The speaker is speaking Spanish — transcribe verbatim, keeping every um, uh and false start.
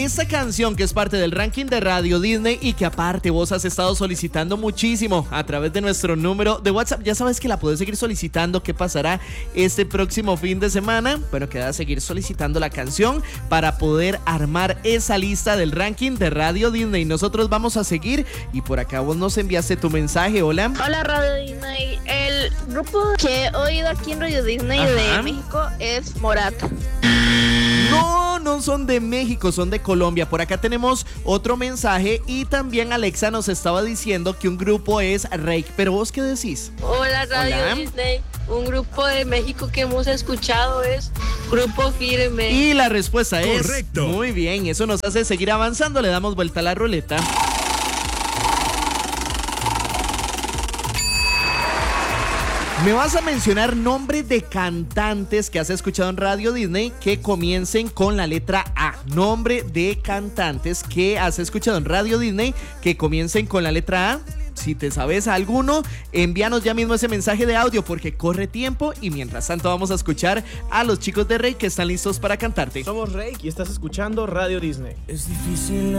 Esta canción que es parte del ranking de Radio Disney y que aparte vos has estado solicitando muchísimo a través de nuestro número de WhatsApp. Ya sabes que la puedes seguir solicitando. ¿Qué pasará este próximo fin de semana? Bueno, queda seguir solicitando la canción para poder armar esa lista del ranking de Radio Disney. Nosotros vamos a seguir y por acá vos nos enviaste tu mensaje. Hola. Hola Radio Disney. El grupo que he oído aquí en Radio Disney Ajá. de México es Morat. No, no son de México, son de Colombia. Por acá tenemos otro mensaje y también Alexa nos estaba diciendo que un grupo es Reik. ¿Pero vos qué decís? Hola Radio Hola. Disney. Un grupo de México que hemos escuchado es Grupo Firme. Y la respuesta es correcto. Muy bien, eso nos hace seguir avanzando. Le damos vuelta a la ruleta. Me vas a mencionar nombres de cantantes que has escuchado en Radio Disney que comiencen con la letra A. Nombre de cantantes que has escuchado en Radio Disney que comiencen con la letra A. Si te sabes alguno, envíanos ya mismo ese mensaje de audio porque corre tiempo y mientras tanto vamos a escuchar a los chicos de Rey que están listos para cantarte. Somos Rey y estás escuchando Radio Disney. Es difícil